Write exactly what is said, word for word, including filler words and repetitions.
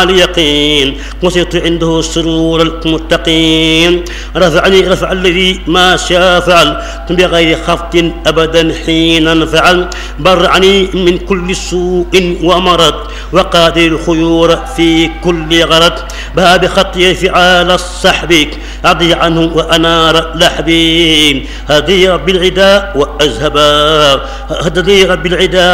اليقين وسرت عنده سرور المتقين. رفعني رفع الذي ما شاء فعل بغير خفض أبدا حين فعل. برعني من كل سوء ومرض وقادر الخيور في كل غرض. باب خطي فعال الصحب أضي عنه وأنار لحبي. هدي رب العدا وأذهبا هدي رب العدا